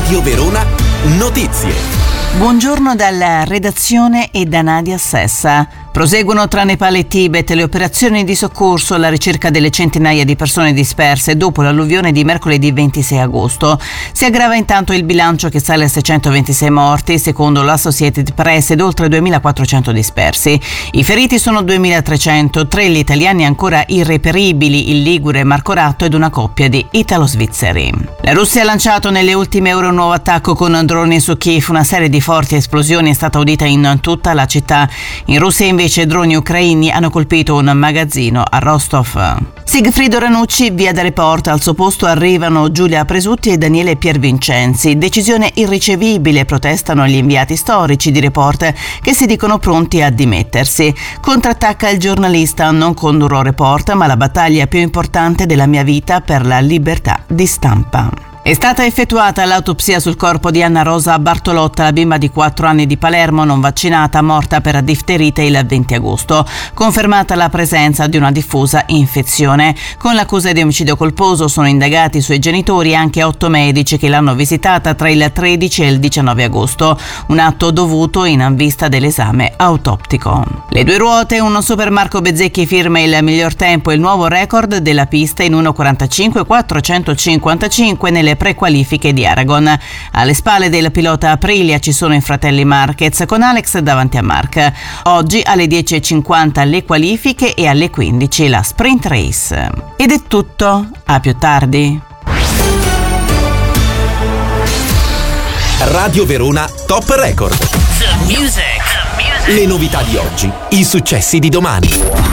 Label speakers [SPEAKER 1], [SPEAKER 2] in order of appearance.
[SPEAKER 1] Radio Verona Notizie.
[SPEAKER 2] Buongiorno dalla redazione e da Nadia Sessa. Proseguono tra Nepal e Tibet le operazioni di soccorso alla ricerca delle centinaia di persone disperse dopo l'alluvione di mercoledì 26 agosto. Si aggrava intanto il bilancio che sale a 626 morti, secondo l'Associated Press, ed oltre 2.400 dispersi. I feriti sono 2.300, 3 gli italiani ancora irreperibili, il ligure Marco Ratto ed una coppia di italo-svizzeri. La Russia ha lanciato nelle ultime ore un nuovo attacco con droni su Kiev. Una serie di forti esplosioni è stata udita in tutta la città. In Russia invece droni ucraini hanno colpito un magazzino a Rostov. Sigfrido Ranucci via da Report. Al suo posto arrivano Giulia Presutti e Daniele Piervincenzi. Decisione irricevibile, protestano gli inviati storici di Report che si dicono pronti a dimettersi. Contrattacca il giornalista: non condurrò Report, ma la battaglia più importante della mia vita per la libertà di stampa. È stata effettuata l'autopsia sul corpo di Anna Rosa Bartolotta, la bimba di 4 anni di Palermo non vaccinata, morta per difterite il 20 agosto. Confermata la presenza di una diffusa infezione. Con l'accusa di omicidio colposo sono indagati i suoi genitori e anche 8 medici che l'hanno visitata tra il 13 e il 19 agosto. Un atto dovuto in vista dell'esame autoptico. Le due ruote, un super Marco Bezzecchi firma il miglior tempo e il nuovo record della pista in 1:45.455 nelle prequalifiche di Aragon. Alle spalle del pilota Aprilia ci sono i fratelli Marquez con Alex davanti a Marc. Oggi alle 10:50 le qualifiche e alle 15 la sprint race. Ed è tutto, a più tardi.
[SPEAKER 1] Radio Verona Top Record.
[SPEAKER 3] The music.
[SPEAKER 1] Le novità di oggi, i successi di domani.